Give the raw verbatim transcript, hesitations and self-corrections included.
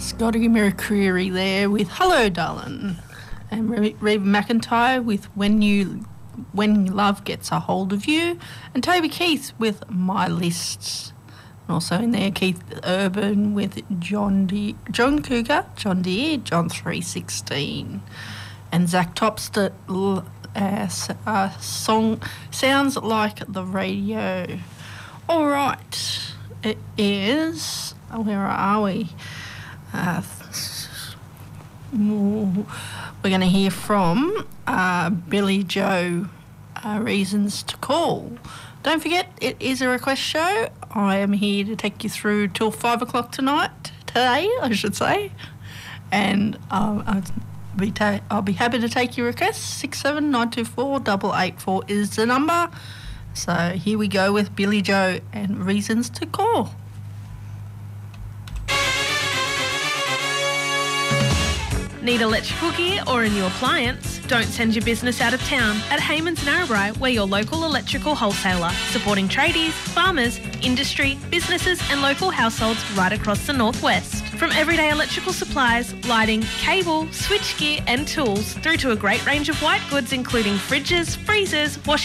Scotty McCreery there with Hello Darling, and Re- Reba McEntire with When You When Love Gets a Hold of You, and Toby Keith with My Lists. And also in there, Keith Urban with John De- John Cougar, John Deere, John three sixteen, and Zach Topster. Uh, uh, song Sounds Like the Radio. All right, it is. Where are we? Uh, we're going to hear from uh, Billy Joe, uh, Reasons to Call. Don't forget, it is a request show. I am here to take you through till five o'clock tonight, today, I should say. And um, I'll, be ta- I'll be happy to take your requests. six seven nine two four eight eight four is the number. So here we go with Billy Joe and Reasons to Call. Need electrical gear or a new appliance? Don't send your business out of town at Haymans Narrabri, we're your local electrical wholesaler, supporting tradies, farmers, industry, businesses and local households right across the northwest. From everyday electrical supplies, lighting, cable, switchgear and tools, through to a great range of white goods including fridges, freezers, washing